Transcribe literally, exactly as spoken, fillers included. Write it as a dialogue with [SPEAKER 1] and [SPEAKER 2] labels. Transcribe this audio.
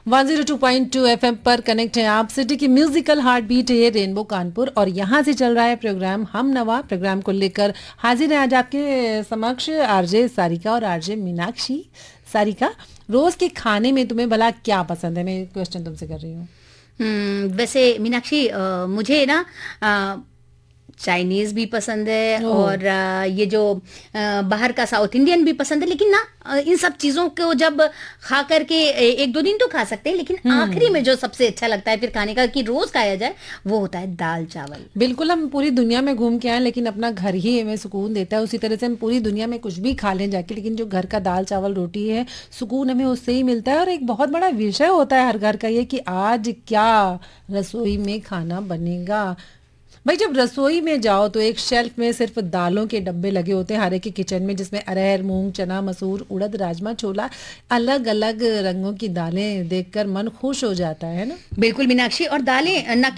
[SPEAKER 1] One zero two point two FM पर connect है आप। सिटी की म्यूजिकल हार्ट बीट है रेनबो कानपुर और यहाँ से चल रहा है प्रोग्राम हम नवा। प्रोग्राम को लेकर हाजिर है आज आपके समक्ष आरजे सारिका और आरजे मीनाक्षी। सारिका, रोज के खाने में तुम्हें भला क्या पसंद है? मैं क्वेश्चन तुमसे कर रही हूँ।
[SPEAKER 2] हम्म, वैसे मीनाक्षी, अ, मुझे ना अ, चाइनीज भी पसंद है और आ, ये जो आ, बाहर का साउथ इंडियन भी पसंद है, लेकिन ना आ, इन सब चीजों को जब खा करके एक दो दिन तो खा सकते हैं, लेकिन आखिरी में जो सबसे अच्छा लगता है फिर खाने का कि रोज खाया जाए, वो होता है दाल चावल।
[SPEAKER 1] बिल्कुल, हम पूरी दुनिया में घूम के आए लेकिन अपना घर ही हमें सुकून देता है। उसी तरह से हम पूरी दुनिया में कुछ भी खा लें जाके, लेकिन जो घर का दाल चावल रोटी है सुकून हमें उससे ही मिलता है। और एक बहुत बड़ा विषय होता है हर घर का ये कि आज क्या रसोई में खाना बनेगा। भाई, जब रसोई में जाओ तो एक शेल्फ में सिर्फ दालों के डब्बे लगे होते हैं हर एक के किचन में, जिसमें अरहर, मूंग, चना, मसूर, उड़द, राजमा, छोला, अलग अलग रंगों की दालें देखकर मन खुश हो जाता है ना।
[SPEAKER 2] बिल्कुल मीनाक्षी, और दालें न